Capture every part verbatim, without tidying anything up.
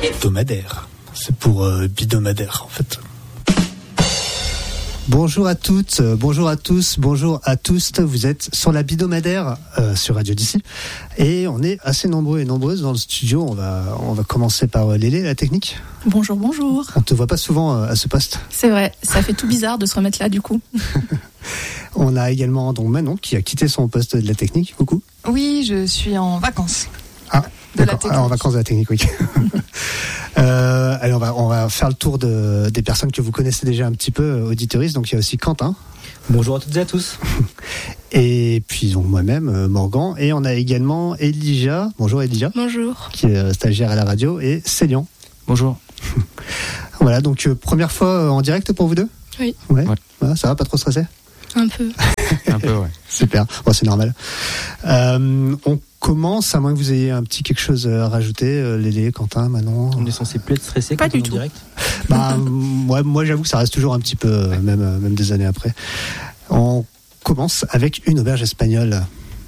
Hebdomadaire. C'est pour euh, bidomadaire en fait. Bonjour à toutes, euh, bonjour à tous, bonjour à tous. Vous êtes sur la bidomadaire euh, sur Radio d'ici et on est assez nombreux et nombreuses dans le studio. On va on va commencer par euh, Lélé, la technique. Bonjour, bonjour. On te voit pas souvent euh, à ce poste. C'est vrai, ça fait tout bizarre de se remettre là du coup. On a également donc Manon qui a quitté son poste de la technique. Coucou. Oui, je suis en vacances. Ah, de la d'accord. technique. Alors, en vacances de la technique, oui. euh, allez, on va, on va faire le tour de, des personnes que vous connaissez déjà un petit peu, auditeuristes. Donc, il y a aussi Quentin. Bonjour à toutes et à tous. Et puis, donc, moi-même, Morgan. Et on a également Elijah. Bonjour, Elijah. Bonjour. Qui est stagiaire à la radio. Et Célian. Bonjour. Voilà, donc, euh, première fois en direct pour vous deux ? Oui. Ouais. Ouais. Voilà, ça va, pas trop stressé ? Un peu. Un peu, ouais. Super, bon, c'est normal. Euh, on commence, à moins que vous ayez un petit quelque chose à rajouter, euh, Lélé, Quentin, Manon. On est censé plus être stressé Pas quand on du est en tout. direct. Bah, ouais, moi, j'avoue que ça reste toujours un petit peu, euh, même, euh, même des années après. On commence avec une auberge espagnole.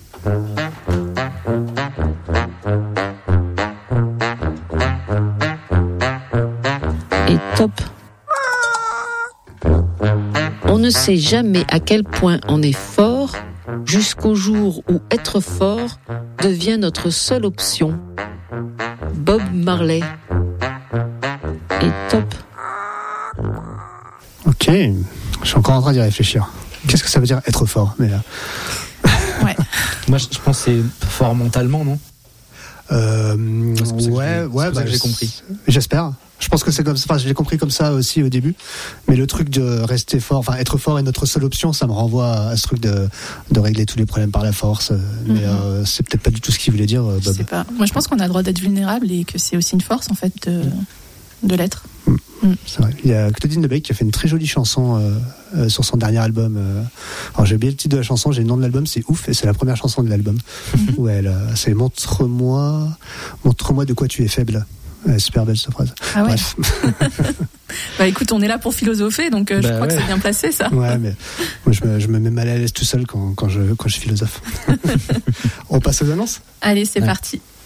Et top. On ne sait jamais à quel point on est fort jusqu'au jour où être fort devient notre seule option. Bob Marley. Et top. Ok, je suis encore en train d'y réfléchir. Qu'est-ce que ça veut dire être fort ? Mais, euh, Ouais. Moi, je je pense que c'est fort mentalement, non ? euh, C'est pour ça que ouais, j'ai- ouais, c'est pour ça bah, que j'ai compris. J'espère. Je pense que c'est comme ça. Enfin, je l'ai compris comme ça aussi au début. Mais le truc de rester fort, enfin, être fort est notre seule option, ça me renvoie à ce truc de, de régler tous les problèmes par la force. Mais Mhm. euh, c'est peut-être pas du tout ce qu'il voulait dire, euh, Je Bob. sais pas. Moi je pense qu'on a le droit d'être vulnérable et que c'est aussi une force en fait de, de l'être. C'est vrai. Il y a Claudine Debeck qui a fait une très jolie chanson euh, euh, sur son dernier album. Euh, alors j'ai oublié le titre de la chanson, j'ai le nom de l'album, c'est ouf, et c'est la première chanson de l'album. Où elle, euh, c'est montre-moi, montre-moi de quoi tu es faible. Ouais, super belle cette phrase. Ah ouais. Bref. Bah écoute, on est là pour philosopher donc euh, je Bah crois ouais. que c'est bien placé ça. Ouais, mais moi je me, je me mets mal à l'aise tout seul quand, quand je quand je philosophe. On passe aux annonces. Allez, c'est Ouais. parti.